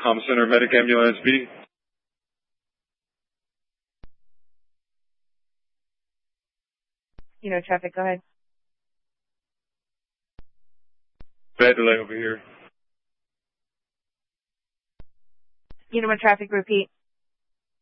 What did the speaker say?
Com Center, Medic Ambulance B. You know, traffic, go ahead. Bad delay over here. You know, traffic, repeat.